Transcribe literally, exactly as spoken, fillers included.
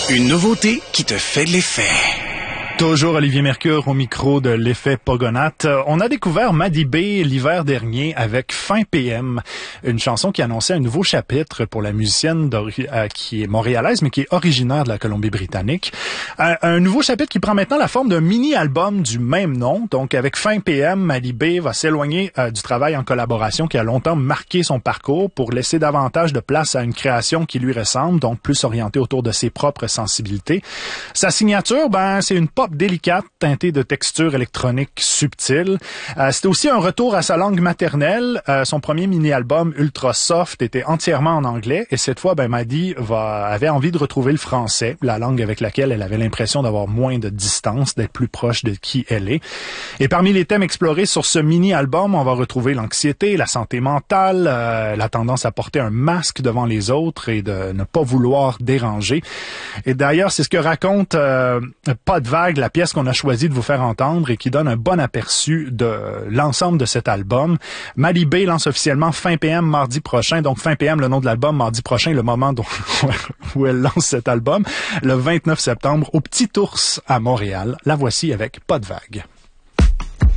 Une nouveauté qui te fait l'effet. Toujours Olivier Mercure au micro de l'effet Pogonath. On a découvert Maddie B l'hiver dernier avec Fin P M, une chanson qui annonçait un nouveau chapitre pour la musicienne euh, qui est montréalaise mais qui est originaire de la Colombie-Britannique. Un, un nouveau chapitre qui prend maintenant la forme d'un mini-album du même nom. Donc avec Fin P M, Maddie B va s'éloigner euh, du travail en collaboration qui a longtemps marqué son parcours pour laisser davantage de place à une création qui lui ressemble, donc plus orientée autour de ses propres sensibilités. Sa signature, ben c'est une pop délicate, teintée de textures électroniques subtiles. Euh, c'était aussi un retour à sa langue maternelle. Euh, son premier mini-album Ultra Soft était entièrement en anglais et cette fois, ben Maddie va, avait envie de retrouver le français, la langue avec laquelle elle avait l'impression d'avoir moins de distance, d'être plus proche de qui elle est. Et parmi les thèmes explorés sur ce mini-album, on va retrouver l'anxiété, la santé mentale, euh, la tendance à porter un masque devant les autres et de ne pas vouloir déranger. Et d'ailleurs, c'est ce que raconte euh, Pas de vague, la pièce qu'on a choisi de vous faire entendre et qui donne un bon aperçu de l'ensemble de cet album. Maddie B lance officiellement Fin P M mardi prochain. Donc Fin P M, le nom de l'album, mardi prochain, le moment dont, où elle lance cet album, le vingt-neuf septembre, au Petit Ours à Montréal. La voici avec Pas de vague.